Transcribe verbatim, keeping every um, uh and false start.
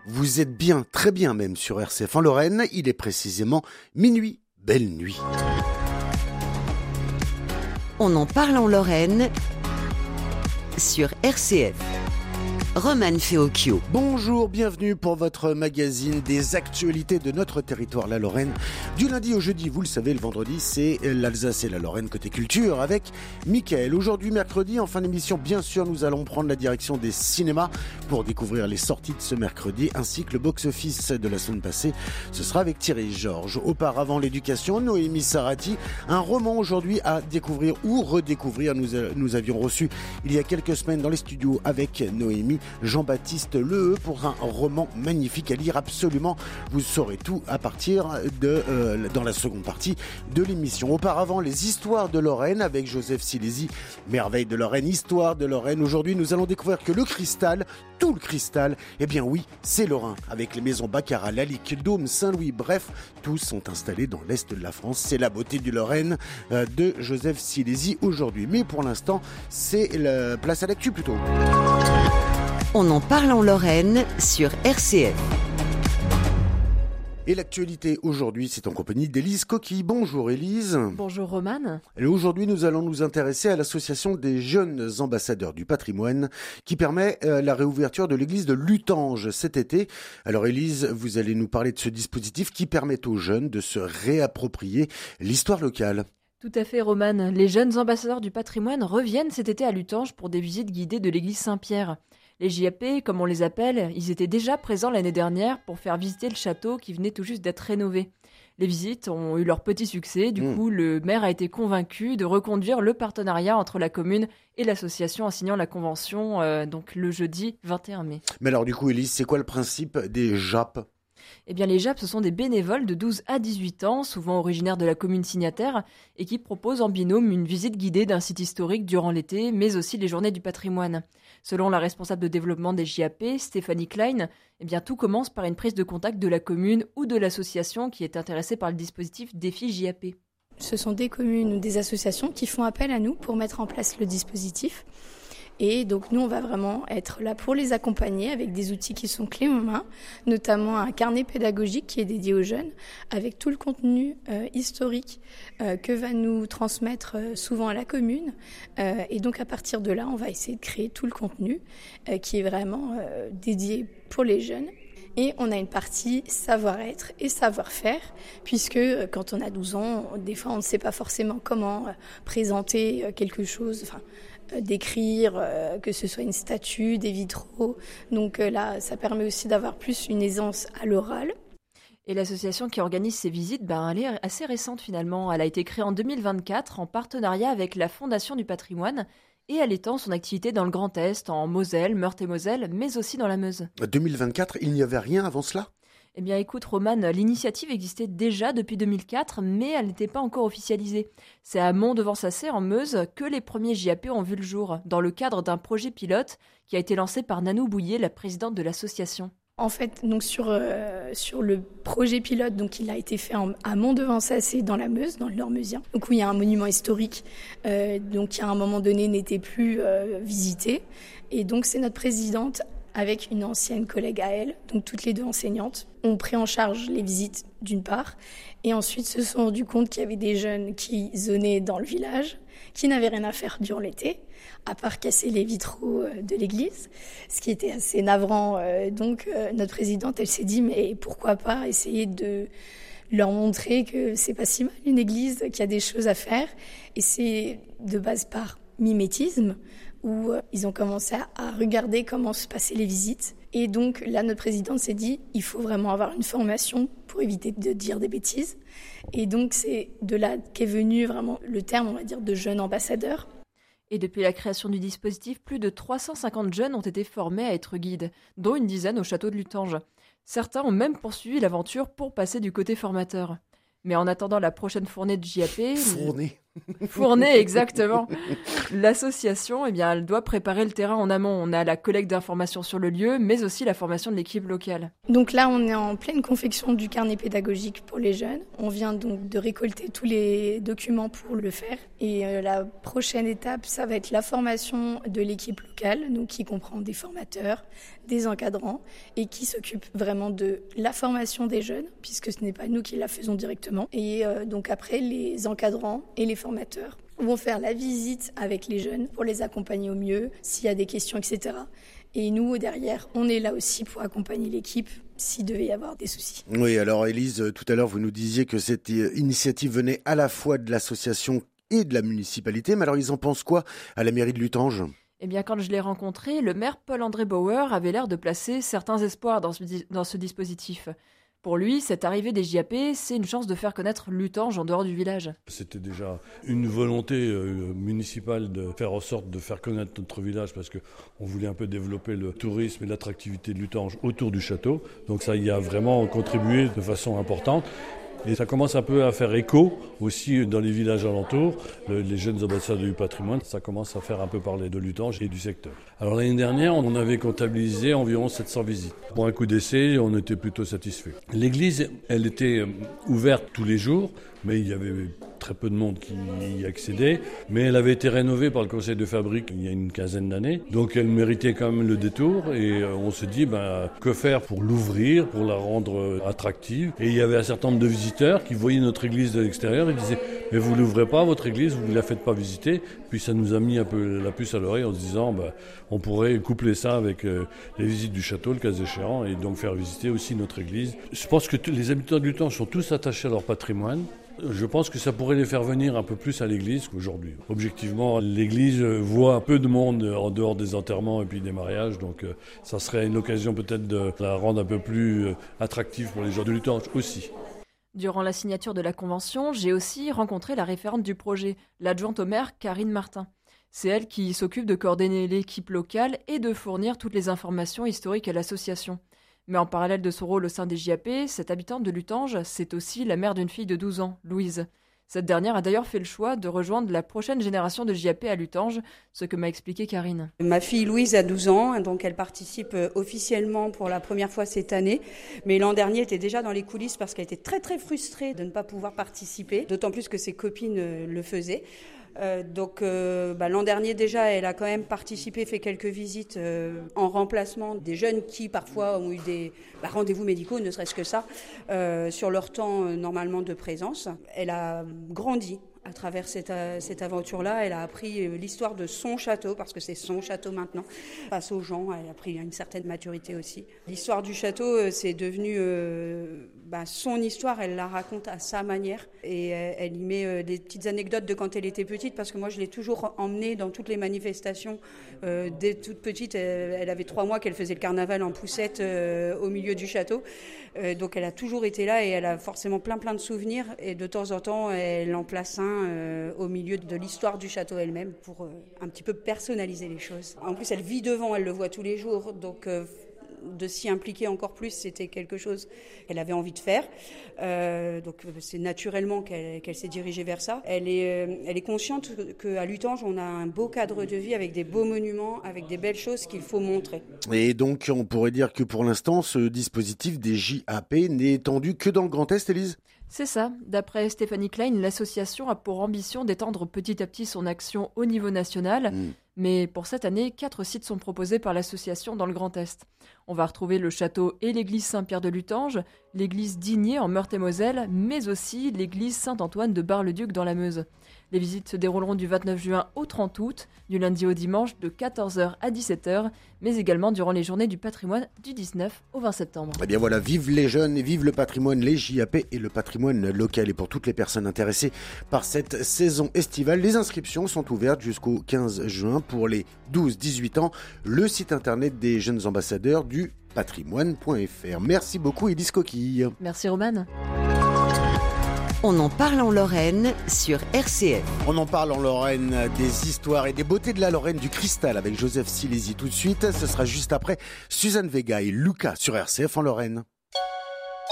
Vous êtes bien, très bien même sur R C F en Lorraine, il est précisément minuit. Belle nuit. On en parle en Lorraine sur R C F. Romane Feocchio. Bonjour, bienvenue pour votre magazine des actualités de notre territoire, la Lorraine. Du lundi au jeudi, vous le savez, le vendredi, c'est l'Alsace et la Lorraine côté culture avec Mickaël. Aujourd'hui, mercredi, en fin d'émission, bien sûr, nous allons prendre la direction des cinémas pour découvrir les sorties de ce mercredi ainsi que le box-office de la semaine passée. Ce sera avec Thierry Georges. Auparavant, l'éducation, Noémie Sarati. Un roman aujourd'hui à découvrir ou redécouvrir. Nous, nous avions reçu il y a quelques semaines dans les studios avec Noémie Jean-Baptiste Leheux pour un roman magnifique à lire absolument. Vous saurez tout à partir de euh, dans la seconde partie de l'émission. Auparavant, les histoires de Lorraine avec Joseph Silési, merveille de Lorraine, histoire de Lorraine. Aujourd'hui, nous allons découvrir que le cristal, tout le cristal, eh bien oui, c'est lorrain. Avec les maisons Baccarat, Lalique, Dôme, Saint-Louis, bref, tous sont installés dans l'est de la France. C'est la beauté du Lorraine euh, de Joseph Silési aujourd'hui. Mais pour l'instant, c'est la place à l'actu plutôt. On en parle en Lorraine sur R C F. Et l'actualité aujourd'hui, c'est en compagnie d'Élise Coquille. Bonjour Élise. Bonjour Romane. Et aujourd'hui, nous allons nous intéresser à l'association des jeunes ambassadeurs du patrimoine qui permet euh, la réouverture de l'église de Lutange cet été. Alors Élise, vous allez nous parler de ce dispositif qui permet aux jeunes de se réapproprier l'histoire locale. Tout à fait Romane. Les jeunes ambassadeurs du patrimoine reviennent cet été à Lutange pour des visites guidées de l'église Saint-Pierre. Les J A P, comme on les appelle, ils étaient déjà présents l'année dernière pour faire visiter le château qui venait tout juste d'être rénové. Les visites ont eu leur petit succès, du mmh. coup le maire a été convaincu de reconduire le partenariat entre la commune et l'association en signant la convention euh, donc le jeudi vingt et un mai. Mais alors du coup Élise, c'est quoi le principe des J A P ? Eh bien, les J A P, ce sont des bénévoles de douze à dix-huit ans, souvent originaires de la commune signataire, et qui proposent en binôme une visite guidée d'un site historique durant l'été, mais aussi les journées du patrimoine. Selon la responsable de développement des J A P, Stéphanie Klein, eh bien, tout commence par une prise de contact de la commune ou de l'association qui est intéressée par le dispositif Défi J A P. Ce sont des communes ou des associations qui font appel à nous pour mettre en place le dispositif. Et donc nous, on va vraiment être là pour les accompagner avec des outils qui sont clés en main, notamment un carnet pédagogique qui est dédié aux jeunes, avec tout le contenu euh, historique euh, que va nous transmettre euh, souvent à la commune. Euh, et donc à partir de là, on va essayer de créer tout le contenu euh, qui est vraiment euh, dédié pour les jeunes. Et on a une partie savoir-être et savoir-faire, puisque quand on a douze ans, des fois on ne sait pas forcément comment présenter quelque chose, enfin d'écrire, que ce soit une statue, des vitraux. Donc là, ça permet aussi d'avoir plus une aisance à l'oral. Et l'association qui organise ces visites, ben, elle est assez récente finalement. Elle a été créée en deux mille vingt-quatre en partenariat avec la Fondation du patrimoine. Et elle étend son activité dans le Grand Est, en Moselle, Meurthe-et-Moselle, mais aussi dans la Meuse. deux mille vingt-quatre, il n'y avait rien avant cela ? Eh bien écoute Romane, l'initiative existait déjà depuis deux mille quatre, mais elle n'était pas encore officialisée. C'est à Mont-de-Vent-Sacé, en Meuse, que les premiers J A P ont vu le jour, dans le cadre d'un projet pilote qui a été lancé par Nanou Bouillet, la présidente de l'association. En fait, donc sur, euh, sur le projet pilote, donc il a été fait en, à Mont-de-Vent-Sacé dans la Meuse, dans le Nord meusien, donc où il y a un monument historique, euh, donc qui à un moment donné n'était plus euh, visité. Et donc c'est notre présidente avec une ancienne collègue à elle, donc toutes les deux enseignantes, ont pris en charge les visites d'une part, et ensuite se sont rendus compte qu'il y avait des jeunes qui zonaient dans le village, qui n'avaient rien à faire durant l'été, à part casser les vitraux de l'église, ce qui était assez navrant. Donc notre présidente, elle s'est dit, mais pourquoi pas essayer de leur montrer que c'est pas si mal une église, qu'il y a des choses à faire, et c'est de base par mimétisme, où ils ont commencé à regarder comment se passaient les visites. Et donc là, notre présidente s'est dit, il faut vraiment avoir une formation pour éviter de dire des bêtises. Et donc c'est de là qu'est venu vraiment le terme, on va dire, de jeune ambassadeur. Et depuis la création du dispositif, plus de trois cent cinquante jeunes ont été formés à être guides, dont une dizaine au château de Lutange. Certains ont même poursuivi l'aventure pour passer du côté formateur. Mais en attendant la prochaine fournée de J A P... Fournée Fournée, exactement. L'association, eh bien, elle doit préparer le terrain en amont. On a la collecte d'informations sur le lieu, mais aussi la formation de l'équipe locale. Donc là, on est en pleine confection du carnet pédagogique pour les jeunes. On vient donc de récolter tous les documents pour le faire. Et euh, la prochaine étape, ça va être la formation de l'équipe locale, donc qui comprend des formateurs, des encadrants, et qui s'occupe vraiment de la formation des jeunes, puisque ce n'est pas nous qui la faisons directement. Et euh, donc après, les encadrants et les formateurs vont faire la visite avec les jeunes pour les accompagner au mieux, s'il y a des questions, et cetera. Et nous, derrière, on est là aussi pour accompagner l'équipe s'il devait y avoir des soucis. Oui, alors Élise, tout à l'heure, vous nous disiez que cette initiative venait à la fois de l'association et de la municipalité. Mais alors, ils en pensent quoi à la mairie de Lutange ? Eh bien, quand je l'ai rencontré, le maire Paul-André Bauer avait l'air de placer certains espoirs dans ce, dans ce dispositif. Pour lui, cette arrivée des J A P, c'est une chance de faire connaître Lutange en dehors du village. C'était déjà une volonté euh, municipale de faire en sorte de faire connaître notre village parce qu'on voulait un peu développer le tourisme et l'attractivité de Lutange autour du château. Donc ça y a vraiment contribué de façon importante. Et ça commence un peu à faire écho aussi dans les villages alentours. Le, les jeunes ambassadeurs du patrimoine, ça commence à faire un peu parler de Lutange et du secteur. Alors l'année dernière, on avait comptabilisé environ sept cents visites. Pour un coup d'essai, on était plutôt satisfait. L'église, elle était ouverte tous les jours, mais il y avait très peu de monde qui y accédait. Mais elle avait été rénovée par le conseil de fabrique il y a une quinzaine d'années. Donc elle méritait quand même le détour. Et on se dit, ben, que faire pour l'ouvrir, pour la rendre attractive. Et il y avait un certain nombre de visiteurs qui voyaient notre église de l'extérieur et disaient, mais vous l'ouvrez pas, votre église, vous ne la faites pas visiter. Puis ça nous a mis un peu la puce à l'oreille en se disant, ben, on pourrait coupler ça avec euh, les visites du château, le cas échéant, et donc faire visiter aussi notre église. Je pense que t- les habitants de Lutange sont tous attachés à leur patrimoine. Je pense que ça pourrait les faire venir un peu plus à l'église qu'aujourd'hui. Objectivement, l'église voit un peu de monde en dehors des enterrements et puis des mariages, donc euh, ça serait une occasion peut-être de la rendre un peu plus euh, attractive pour les gens de Lutange aussi. Durant la signature de la convention, j'ai aussi rencontré la référente du projet, l'adjointe au maire Karine Martin. C'est elle qui s'occupe de coordonner l'équipe locale et de fournir toutes les informations historiques à l'association. Mais en parallèle de son rôle au sein des J A P, cette habitante de Lutange, c'est aussi la mère d'une fille de douze ans, Louise. Cette dernière a d'ailleurs fait le choix de rejoindre la prochaine génération de J A P à Lutange, ce que m'a expliqué Karine. Ma fille Louise a douze ans, donc elle participe officiellement pour la première fois cette année. Mais l'an dernier, elle était déjà dans les coulisses parce qu'elle était très très frustrée de ne pas pouvoir participer, d'autant plus que ses copines le faisaient. Euh, donc euh, bah, l'an dernier déjà, elle a quand même participé, fait quelques visites euh, en remplacement des jeunes qui parfois ont eu des bah, rendez-vous médicaux, ne serait-ce que ça, euh, sur leur temps euh, normalement de présence. Elle a grandi à travers cette, euh, cette aventure-là. Elle a appris euh, l'histoire de son château, parce que c'est son château maintenant, face aux gens. Elle a pris une certaine maturité aussi. L'histoire du château, euh, c'est devenu euh, bah, son histoire. Elle la raconte à sa manière. Et euh, elle y met euh, des petites anecdotes de quand elle était petite, parce que moi, je l'ai toujours emmenée dans toutes les manifestations. Euh, dès toute petite, elle, elle avait trois mois qu'elle faisait le carnaval en poussette euh, au milieu du château. Euh, donc, elle a toujours été là et elle a forcément plein, plein de souvenirs. Et de temps en temps, elle en place un Euh, au milieu de l'histoire du château elle-même pour euh, un petit peu personnaliser les choses. En plus, elle vit devant, elle le voit tous les jours, donc euh, de s'y impliquer encore plus, c'était quelque chose qu'elle avait envie de faire. Euh, donc c'est naturellement qu'elle, qu'elle s'est dirigée vers ça. Elle est, euh, elle est consciente qu'à Lutange, on a un beau cadre de vie avec des beaux monuments, avec des belles choses qu'il faut montrer. Et donc, on pourrait dire que pour l'instant, ce dispositif des J A P n'est étendu que dans le Grand Est, Élise ? C'est ça. D'après Stéphanie Klein, l'association a pour ambition d'étendre petit à petit son action au niveau national. Mmh. Mais pour cette année, quatre sites sont proposés par l'association dans le Grand Est. On va retrouver le château et l'église Saint-Pierre de Lutange, l'église d'Igné en Meurthe-et-Moselle, mais aussi l'église Saint-Antoine de Bar-le-Duc dans la Meuse. Les visites se dérouleront du vingt-neuf juin au trente août, du lundi au dimanche de quatorze heures à dix-sept heures, mais également durant les journées du patrimoine du dix-neuf au vingt septembre. Eh bien voilà, vive les jeunes et vive le patrimoine, les J A P et le patrimoine local. Et pour toutes les personnes intéressées par cette saison estivale, les inscriptions sont ouvertes jusqu'au quinze juin pour les douze dix-huit ans. Le site internet des jeunes ambassadeurs du patrimoine point f r. Merci beaucoup Élise Coquille. Merci Romane. On en parle en Lorraine sur R C F. On en parle en Lorraine, des histoires et des beautés de la Lorraine, du cristal avec Joseph Silési tout de suite. Ce sera juste après Suzanne Vega et Lucas sur R C F en Lorraine.